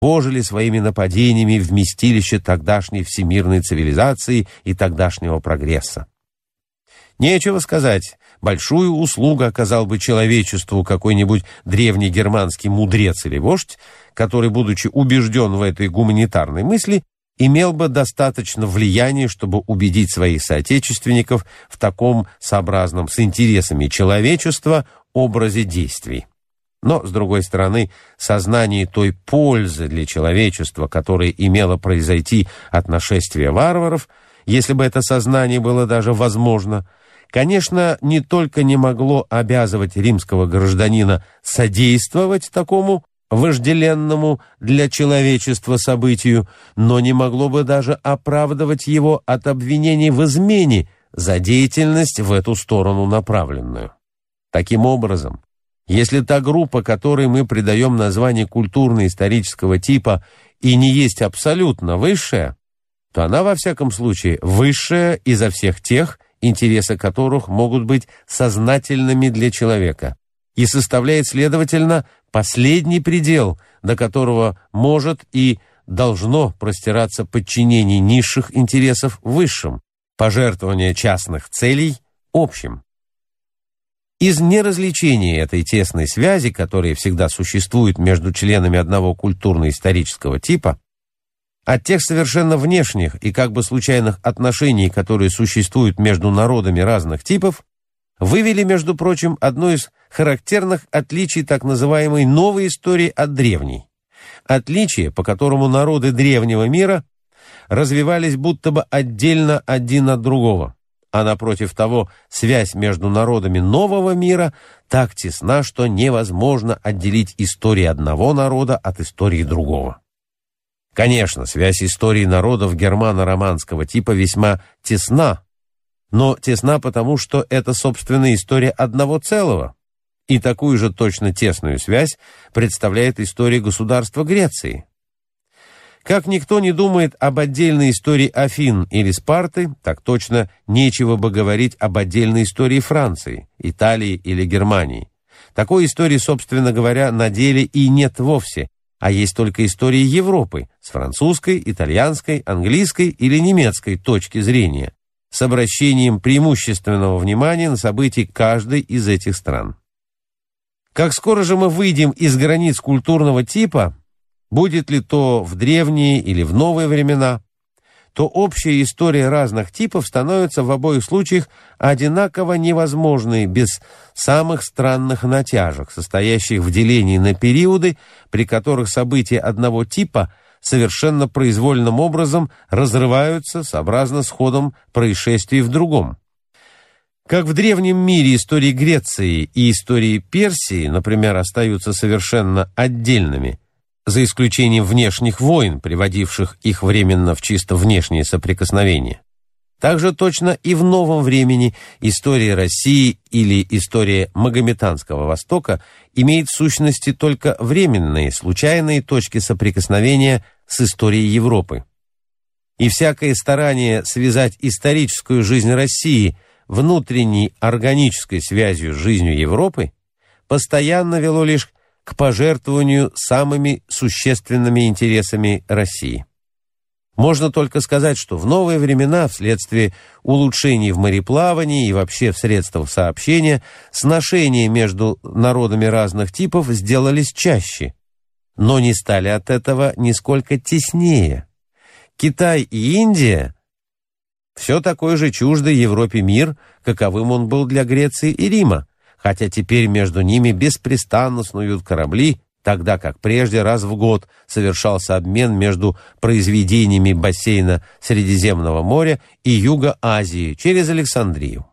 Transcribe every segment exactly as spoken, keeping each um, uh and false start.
тревожили своими нападениями вместилище тогдашней всемирной цивилизации и тогдашнего прогресса. Нечего сказать, большую услугу оказал бы человечеству какой-нибудь древний германский мудрец или вождь, который, будучи убежден в этой гуманитарной мысли, имел бы достаточно влияния, чтобы убедить своих соотечественников в таком сообразном с интересами человечества образе действий. Но, с другой стороны, сознание той пользы для человечества, которая имела произойти от нашествия варваров, если бы это сознание было даже возможно, конечно, не только не могло обязывать римского гражданина содействовать такому вожделенному для человечества событию, но не могло бы даже оправдывать его от обвинений в измене за деятельность в эту сторону направленную. Таким образом, если та группа, которой мы придаем название культурно-исторического типа, и не есть абсолютно высшая, то она, во всяком случае, высшая изо всех тех, интересы которых могут быть сознательными для человека, и составляет, следовательно, последний предел, до которого может и должно простираться подчинение низших интересов высшим, пожертвование частных целей общим. Из неразличения этой тесной связи, которая всегда существует между членами одного культурно-исторического типа, от тех совершенно внешних и как бы случайных отношений, которые существуют между народами разных типов, вывели, между прочим, одно из характерных отличий так называемой новой истории от древней. Отличие, по которому народы древнего мира развивались будто бы отдельно один от другого, а напротив того, связь между народами нового мира так тесна, что невозможно отделить историю одного народа от истории другого. Конечно, связь истории народов германо-романского типа весьма тесна, но тесна потому, что это, собственно, история одного целого, и такую же точно тесную связь представляет история государства Греции. Как никто не думает об отдельной истории Афин или Спарты, так точно нечего бы говорить об отдельной истории Франции, Италии или Германии. Такой истории, собственно говоря, на деле и нет вовсе, а есть только история Европы с французской, итальянской, английской или немецкой точки зрения, с обращением преимущественного внимания на события каждой из этих стран. Как скоро же мы выйдем из границ культурного типа, будет ли то в древние или в новые времена, то общая история разных типов становится в обоих случаях одинаково невозможной без самых странных натяжек, состоящих в делении на периоды, при которых события одного типа совершенно произвольным образом разрываются сообразно с ходом происшествий в другом. Как в древнем мире истории Греции и истории Персии, например, остаются совершенно отдельными, за исключением внешних войн, приводивших их временно в чисто внешнее соприкосновение. Также точно и в новом времени история России или история Магометанского Востока имеет в сущности только временные, случайные точки соприкосновения с историей Европы. И всякое старание связать историческую жизнь России внутренней органической связью с жизнью Европы постоянно вело лишь к пожертвованию самыми существенными интересами России. Можно только сказать, что в новые времена, вследствие улучшений в мореплавании и вообще в средствах сообщения, сношения между народами разных типов сделались чаще, но не стали от этого нисколько теснее. Китай и Индия – все такой же чуждый Европе мир, каковым он был для Греции и Рима, хотя теперь между ними беспрестанно снуют корабли, тогда как прежде раз в год совершался обмен между произведениями бассейна Средиземного моря и Юга Азии через Александрию.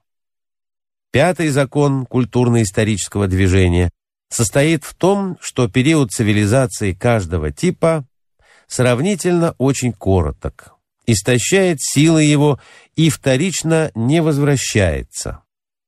Пятый закон культурно-исторического движения состоит в том, что период цивилизации каждого типа сравнительно очень короток, истощает силы его и вторично не возвращается.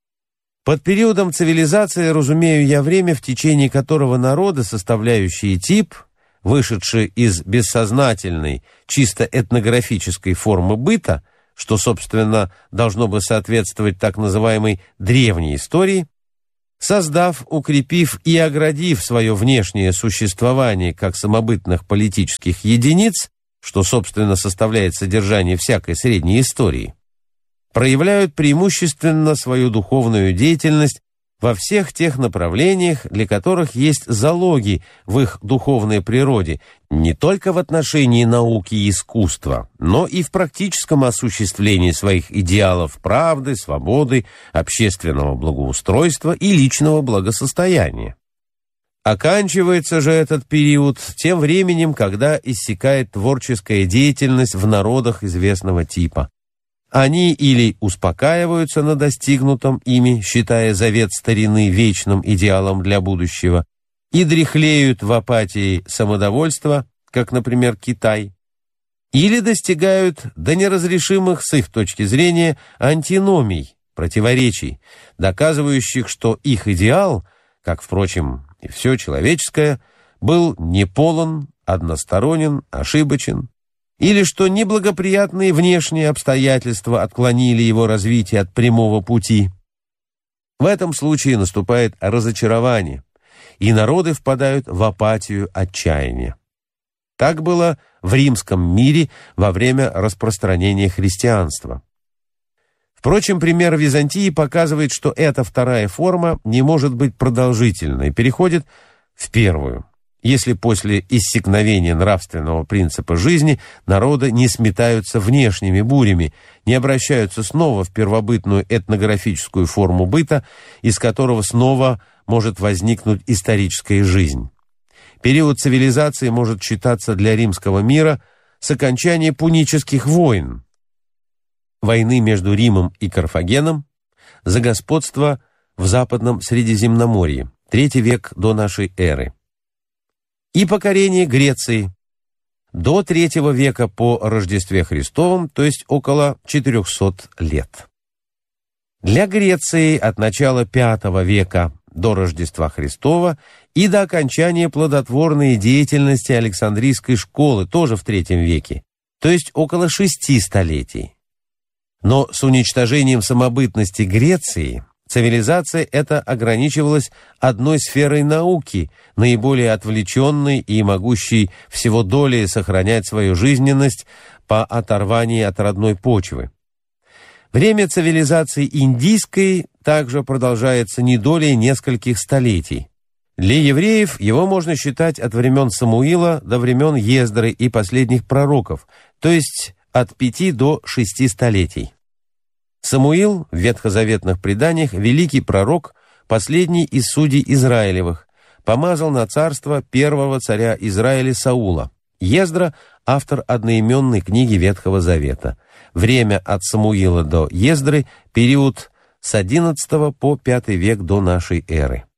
Под периодом цивилизации разумею я время, в течение которого народы, составляющие тип, вышедшие из бессознательной, чисто этнографической формы быта, что, собственно, должно бы соответствовать так называемой древней истории, Создав, укрепив и оградив свое внешнее существование как самобытных политических единиц, что, собственно, составляет содержание всякой средней истории, проявляют преимущественно свою духовную деятельность во всех тех направлениях, для которых есть залоги в их духовной природе, не только в отношении науки и искусства, но и в практическом осуществлении своих идеалов правды, свободы, общественного благоустройства и личного благосостояния. Оканчивается же этот период тем временем, когда иссякает творческая деятельность в народах известного типа. Они или успокаиваются на достигнутом ими, считая завет старины вечным идеалом для будущего, и дряхлеют в апатии самодовольства, как, например, Китай, или достигают до неразрешимых с их точки зрения антиномий, противоречий, доказывающих, что их идеал, как, впрочем, и все человеческое, был неполон, односторонен, ошибочен, или что неблагоприятные внешние обстоятельства отклонили его развитие от прямого пути. В этом случае наступает разочарование, и народы впадают в апатию отчаяния. Так было в римском мире во время распространения христианства. Впрочем, пример Византии показывает, что эта вторая форма не может быть продолжительной и переходит в первую, если после иссякновения нравственного принципа жизни народы не сметаются внешними бурями, не обращаются снова в первобытную этнографическую форму быта, из которого снова может возникнуть историческая жизнь. Период цивилизации может считаться для римского мира с окончания пунических войн, войны между Римом и Карфагеном, за господство в Западном Средиземноморье, третий век до нашей эры, и покорение Греции до третьего века по Рождестве Христовом, то есть около четырехсот лет. Для Греции от начала пятого века до Рождества Христова и до окончания плодотворной деятельности Александрийской школы, тоже в третьем веке, то есть около шести столетий. Но с уничтожением самобытности Греции цивилизация эта ограничивалась одной сферой науки, наиболее отвлеченной и могущей всего долей сохранять свою жизненность по оторвании от родной почвы. Время цивилизации индийской также продолжается не долей нескольких столетий. Для евреев его можно считать от времен Самуила до времен Ездры и последних пророков, то есть от пяти до шести столетий. Самуил в ветхозаветных преданиях великий пророк, последний из судей Израилевых, помазал на царство первого царя Израиля Саула. Ездра – автор одноименной книги Ветхого Завета. Время от Самуила до Ездры – период с одиннадцатого по пятый век до нашей эры.